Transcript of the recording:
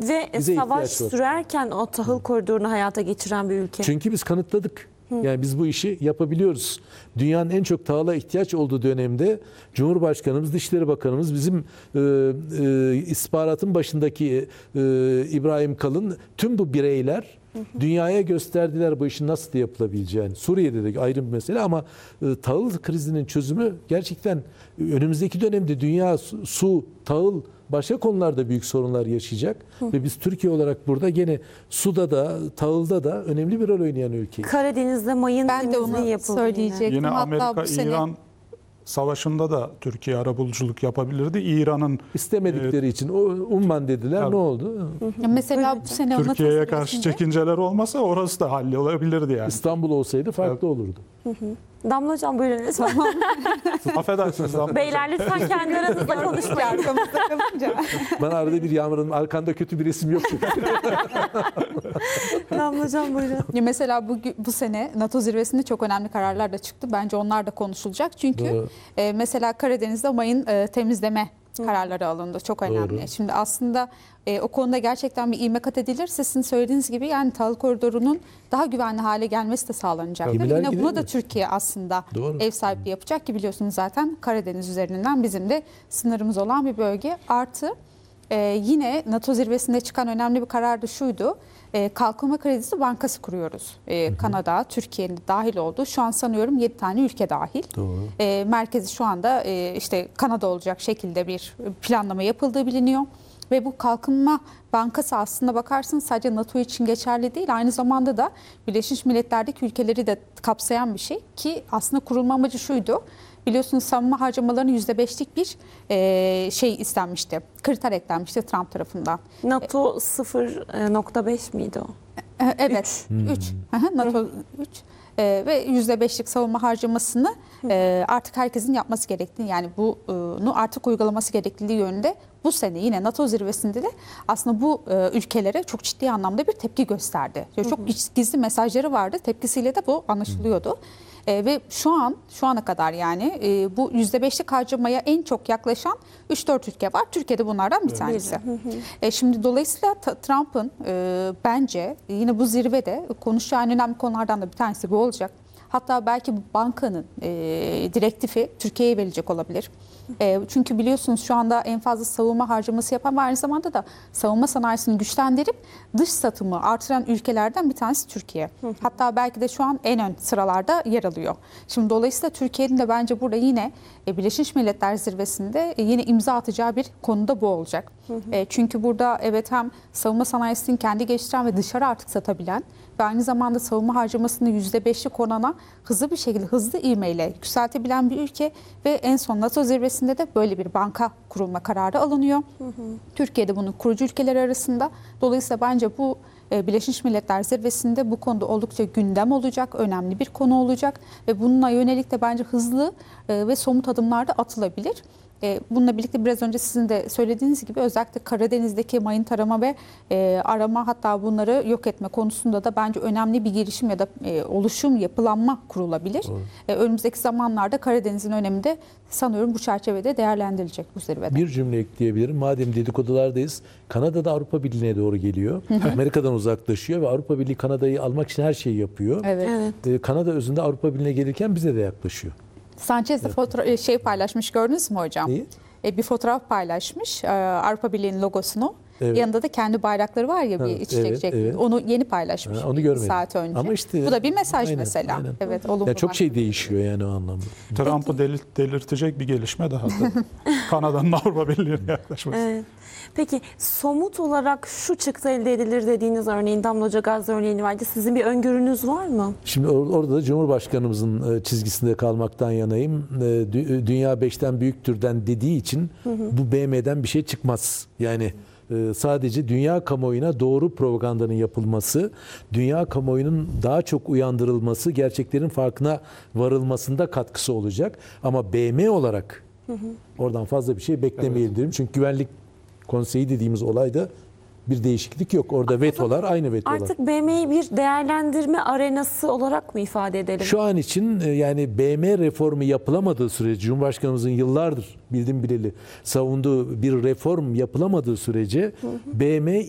Ve Bize savaş ihtiyaç var. sürerken o tahıl koridorunu hayata geçiren bir ülke. Çünkü biz kanıtladık. Yani biz bu işi yapabiliyoruz. Dünyanın en çok tahıla ihtiyaç olduğu dönemde Cumhurbaşkanımız, Dışişleri Bakanımız, bizim istihbaratın başındaki İbrahim Kalın, tüm bu bireyler dünyaya gösterdiler bu işin nasıl yapılabileceğini. Suriye'de de ayrı bir mesele ama tahıl krizinin çözümü gerçekten önümüzdeki dönemde dünya su, tahıl, başka konularda büyük sorunlar yaşayacak. Ve biz Türkiye olarak burada gene suda da, tahılda da önemli bir rol oynayan ülkeyiz. Karadeniz'de mayın Ben de temizliği onu yapıldı söyleyecektim. Yine Hatta Amerika, bu sene İran savaşında da Türkiye arabuluculuk yapabilirdi. İran'ın İstemedikleri için o umman dediler. Tabii. Ne oldu? mesela bu sene ona Türkiye'ye karşı tasarısında- çekinceler olmasa orası da hallolabilirdi yani. İstanbul olsaydı farklı olurdu. Damla Hocam buyurun lütfen. Affedersiniz ama Beyler lütfen kendi aranızda konuşmayın. arkamızda kalınca. Bana arada bir Yağmur'un arkanda kötü bir resim yok. Damla Hocam buyurun. Ya mesela bu sene NATO zirvesinde çok önemli kararlar da çıktı. Bence onlar da konuşulacak. Çünkü Doğru. mesela Karadeniz'de mayın temizleme kararları alındı. Çok önemli. Doğru. Şimdi aslında o konuda gerçekten bir ivme kat edilirse sizin söylediğiniz gibi yani tahıl koridorunun daha güvenli hale gelmesi de sağlanacaktır. Gemiler Yine gider buna da mi? Türkiye aslında Doğru. ev sahipliği yapacak ki biliyorsunuz zaten Karadeniz üzerinden bizim de sınırımız olan bir bölge. Artı yine NATO zirvesinde çıkan önemli bir karar da şuydu. Kalkınma Kredisi Bankası kuruyoruz. Kanada, Türkiye'nin dahil olduğu şu an sanıyorum 7 tane ülke dahil. Doğru. Merkezi şu anda işte Kanada olacak şekilde bir planlama yapıldığı biliniyor. Ve bu Kalkınma Bankası aslında bakarsınız sadece NATO için geçerli değil. Aynı zamanda da Birleşmiş Milletler'deki ülkeleri de kapsayan bir şey. Ki aslında kurulma amacı şuydu. Biliyorsunuz savunma harcamalarının %5'lik bir şey istenmişti. Kriter eklenmişti Trump tarafından. NATO 0.5 miydi o? Evet, 3. NATO 3. Ve %5'lik savunma harcamasını artık herkesin yapması gerektiğini yani bunu artık uygulaması gerektiği yönünde bu sene yine NATO zirvesinde de aslında bu ülkelere çok ciddi anlamda bir tepki gösterdi. Çok gizli mesajları vardı. Tepkisiyle de bu anlaşılıyordu. Ve şu ana kadar yani bu %5'lik harcamaya en çok yaklaşan 3-4 ülke var. Türkiye'de bunlardan bir tanesi. Şimdi dolayısıyla Trump'ın bence yine bu zirvede konuşacağı en önemli konulardan da bir tanesi bu olacak. Hatta belki bu bankanın direktifi Türkiye'ye verilecek olabilir. Çünkü biliyorsunuz şu anda en fazla savunma harcaması yapan ve aynı zamanda da savunma sanayisini güçlendirip dış satımı artıran ülkelerden bir tanesi Türkiye. Hatta belki de şu an en ön sıralarda yer alıyor. Şimdi dolayısıyla Türkiye'nin de bence burada yine Birleşmiş Milletler Zirvesi'nde yine imza atacağı bir konuda bu olacak. Çünkü burada evet hem savunma sanayisini kendi geliştiren ve dışarı artık satabilen ve aynı zamanda savunma harcamasını %5'lik orana hızlı bir şekilde, hızlı ivmeyle yükseltebilen bir ülke ve en son NATO zirvesinde de böyle bir banka kurulma kararı alınıyor. Türkiye'de bunun kurucu ülkeler arasında. Dolayısıyla bence bu Birleşmiş Milletler Zirvesi'nde bu konuda oldukça gündem olacak, önemli bir konu olacak ve bununla yönelik de bence hızlı ve somut adımlar da atılabilir. Bununla birlikte biraz önce sizin de söylediğiniz gibi özellikle Karadeniz'deki mayın tarama ve arama hatta bunları yok etme konusunda da bence önemli bir girişim ya da oluşum, yapılanma kurulabilir. Önümüzdeki zamanlarda Karadeniz'in önemi de sanıyorum bu çerçevede değerlendirilecek bu zirvede. Bir cümle ekleyebilirim. Madem dedikodulardayız, Kanada da Avrupa Birliği'ne doğru geliyor. Amerika'dan uzaklaşıyor ve Avrupa Birliği Kanada'yı almak için her şeyi yapıyor. Evet. Kanada özünde Avrupa Birliği'ne gelirken bize de yaklaşıyor. Sanchez de paylaşmış gördünüz mü hocam? Neyi? Bir fotoğraf paylaşmış Avrupa Birliği'nin logosunu. Evet. Yanında da kendi bayrakları var ya bir Evet, içecek evet, şeklinde. evet. Onu yeni paylaşmış Onu bir görmedim. saat önce. Ama işte bu da bir mesaj aynen, mesela. aynen. Evet, olumlu. Ya çok bak. şey değişiyor yani o anlamda. Trump'ı delirtecek bir gelişme daha. Kanada'nın Avrupa Birliği'ne yaklaşması. Evet. Peki somut olarak şu çıktı elde edilir dediğiniz örneğin Damla Hoca gaz örneğini verdi. Sizin bir öngörünüz var mı? Şimdi orada da Cumhurbaşkanımızın çizgisinde kalmaktan yanayım. Dünya 5'ten büyüktürden dediği için bu BM'den bir şey çıkmaz. Yani sadece dünya kamuoyuna doğru propagandanın yapılması, dünya kamuoyunun daha çok uyandırılması, gerçeklerin farkına varılmasında katkısı olacak. Ama BM olarak oradan fazla bir şey beklemeyelim derim. Çünkü Güvenlik Konseyi dediğimiz olayda bir değişiklik yok. Orada vetolar aynı vetolar. Artık BM'yi bir değerlendirme arenası olarak mı ifade edelim? Şu an için yani BM reformu yapılamadığı sürece, Cumhurbaşkanımızın yıllardır bildim bileli savunduğu bir reform yapılamadığı sürece BM